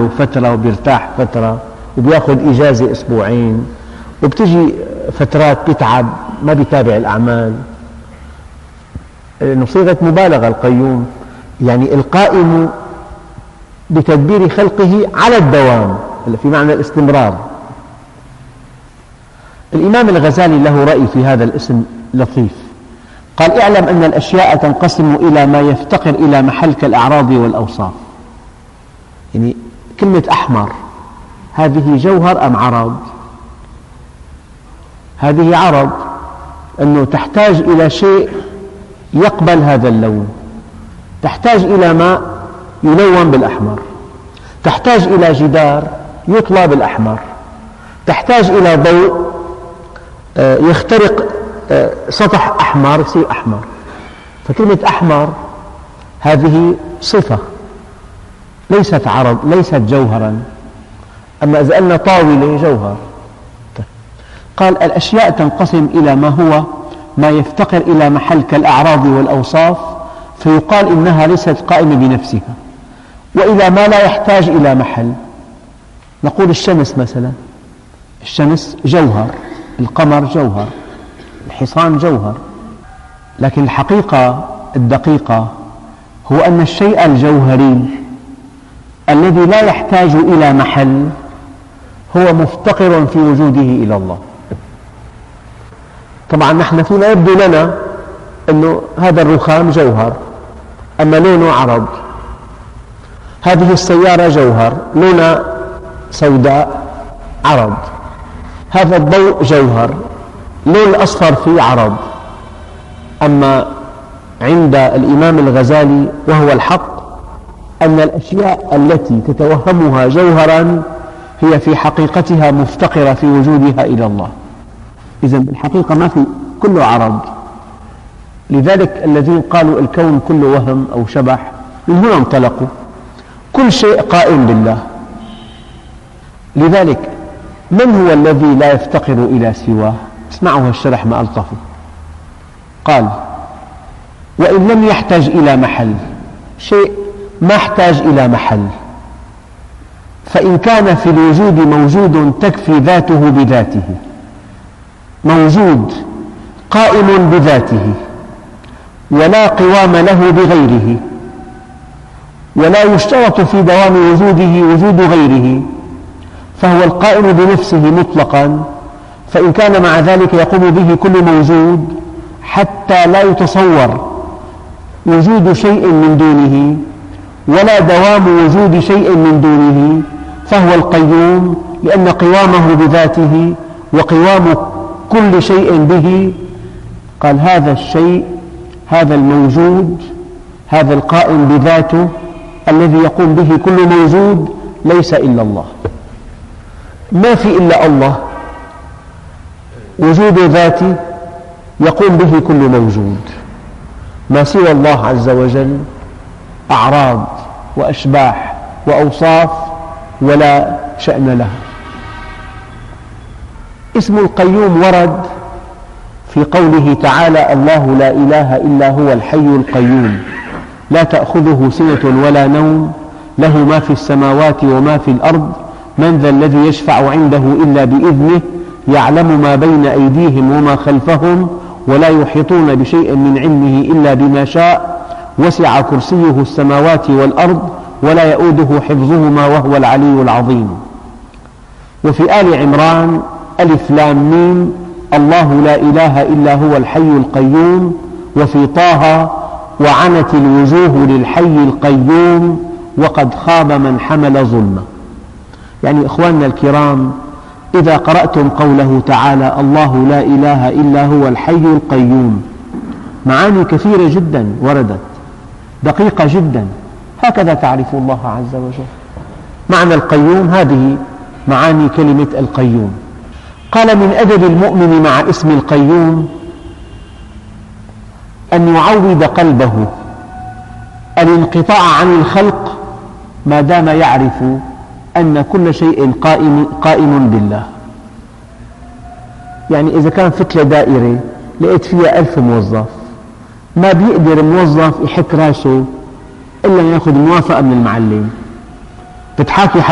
بعمله فترة وبيرتاح فترة وبياخذ إجازة أسبوعين، وبتجي فترات بيتعب ما بيتابع الأعمال، لأنه صيغة مبالغة القيوم، يعني القائم بتدبير خلقه على الدوام في معنى الاستمرار. الإمام الغزالي له رأي في هذا الاسم لطيف، قال: اعلم أن الأشياء تنقسم إلى ما يفتقر إلى محل كالأعراض والأوصاف. يعني كلمة أحمر هذه جوهر أم عرض؟ هذه عرض، أنه تحتاج إلى شيء يقبل هذا اللون، تحتاج إلى ماء يلون بالأحمر، تحتاج إلى جدار يطلى بالأحمر، تحتاج إلى ضوء يخترق سطح أحمر يصير أحمر. فكلمة أحمر هذه صفة ليست عرض، ليست جوهرا. أما إذا قلنا طاولة جوهر. قال: الأشياء تنقسم إلى ما هو ما يفتقر إلى محل كالأعراض والأوصاف، فيقال إنها ليست قائمة بنفسها، وإلى ما لا يحتاج إلى محل. نقول الشمس مثلا، الشمس جوهر، القمر جوهر، الحصان جوهر. لكن الحقيقة الدقيقة هو أن الشيء الجوهري الذي لا يحتاج إلى محل هو مفتقر في وجوده إلى الله. طبعا نحن فينا يبدو لنا أنه هذا الرخام جوهر أما لونه عرض، هذه السيارة جوهر لونها سوداء عرض، هذا الضوء جوهر لون الأصفر فيه عرض. أما عند الإمام الغزالي وهو الحق أن الأشياء التي تتوهمها جوهرا هي في حقيقتها مفتقرة في وجودها إلى الله. إذن بالحقيقة ما في، كله عرض. لذلك الذين قالوا الكون كله وهم أو شبح من هنا انطلقوا، كل شيء قائم بالله. لذلك من هو الذي لا يفتقر إلى سواه؟ اسمعوا الشرح ما ألطفه. قال: وإن لم يحتاج إلى محل، شيء ما احتاج إلى محل، فإن كان في الوجود موجود تكفي ذاته بذاته، موجود قائم بذاته ولا قوام له بغيره، ولا يشترط في دوام وجوده وجود غيره، فهو القائم بنفسه مطلقا. فإن كان مع ذلك يقوم به كل موجود حتى لا يتصور وجود شيء من دونه ولا دوام وجود شيء من دونه، فهو القيوم، لأن قوامه بذاته وقوام كل شيء به. قال: هذا الشيء، هذا الموجود، هذا القائم بذاته الذي يقوم به كل موجود ليس إلا الله، ما في إلا الله، وجود ذاتي يقوم به كل موجود. ما سوى الله عز وجل أعراض وأشباح وأوصاف ولا شأن لها. اسم القيوم ورد في قوله تعالى: الله لا إله إلا هو الحي القيوم لا تأخذه سنة ولا نوم له ما في السماوات وما في الأرض من ذا الذي يشفع عنده إلا بإذنه يعلم ما بين أيديهم وما خلفهم ولا يحيطون بشيء من علمه إلا بما شاء وسع كرسيه السماوات والأرض ولا يؤوده حفظهما وهو العلي العظيم. وفي آل عمران: ألف لام ميم الله لا إله إلا هو الحي القيوم. وفي طه: وعنت الوجوه للحي القيوم وقد خاب من حمل ظلما. يعني إخواننا الكرام، إذا قرأتم قوله تعالى: الله لا إله إلا هو الحي القيوم، معاني كثيرة جدا وردت دقيقة جدا، هكذا تعرف الله عز وجل. معنى القيوم، هذه معاني كلمة القيوم. قال: من أدب المؤمن مع اسم القيوم أن يعود قلبه الانقطاع عن الخلق ما دام يعرف أن كل شيء قائم بالله. يعني إذا كان فتلة دائرة لقيت فيها 1000 موظف، ما بيقدر موظف يحك راسه إلا يأخذ موافقة من المعلم. بتحاكي